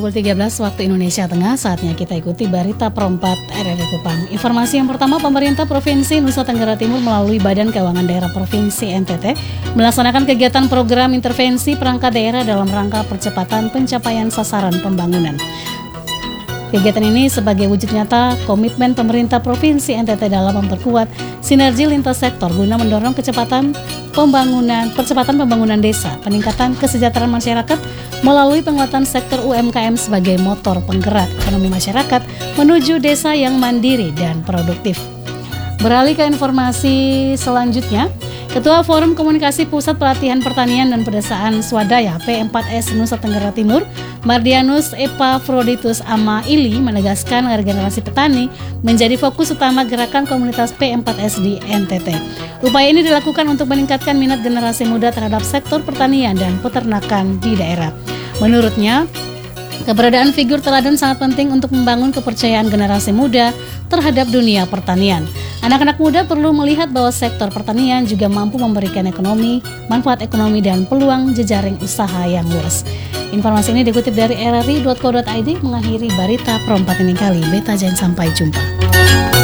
pukul 13 waktu Indonesia Tengah, saatnya kita ikuti berita perempat RRI Kupang. Informasi yang pertama, pemerintah Provinsi Nusa Tenggara Timur melalui Badan Keuangan Daerah Provinsi NTT melaksanakan kegiatan program intervensi perangkat daerah dalam rangka percepatan pencapaian sasaran pembangunan. Kegiatan ini sebagai wujud nyata komitmen pemerintah Provinsi NTT dalam memperkuat sinergi lintas sektor guna mendorong percepatan pembangunan desa, peningkatan kesejahteraan masyarakat melalui penguatan sektor UMKM sebagai motor penggerak ekonomi masyarakat menuju desa yang mandiri dan produktif. Beralih ke informasi selanjutnya, Ketua Forum Komunikasi Pusat Pelatihan Pertanian dan Pedesaan Swadaya P4S Nusa Tenggara Timur, Mardianus Epafroditus Amaili menegaskan regenerasi petani menjadi fokus utama gerakan komunitas P4S di NTT. Upaya ini dilakukan untuk meningkatkan minat generasi muda terhadap sektor pertanian dan peternakan di daerah. Menurutnya, keberadaan figur teladan sangat penting untuk membangun kepercayaan generasi muda terhadap dunia pertanian. Anak-anak muda perlu melihat bahwa sektor pertanian juga mampu memberikan manfaat ekonomi dan peluang jejaring usaha yang luas. Informasi ini dikutip dari rri.co.id mengakhiri berita perempat ini kali. Beta Jen, sampai jumpa.